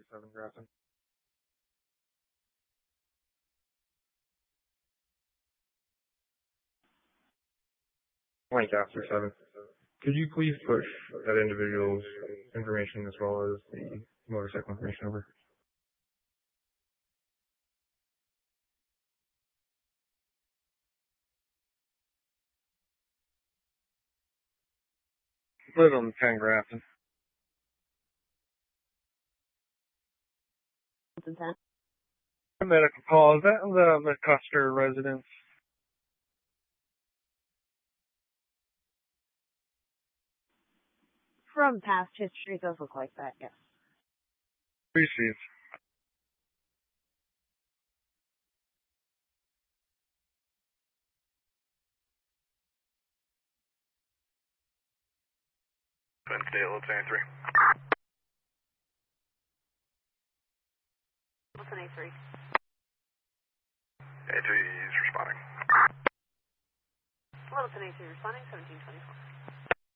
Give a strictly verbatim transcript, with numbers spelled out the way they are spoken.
seven, Grafton. Lancaster seven. Could you please push that individual's information as well as the motorcycle information over? Live on ten, Grafton. ten. A medical call. Is that the McCusker residence? From past history, it does look like that, yes. Received. Penn State, level twenty-three. Level twenty-three. A three is responding. Level twenty-three responding, seventeen twenty-four.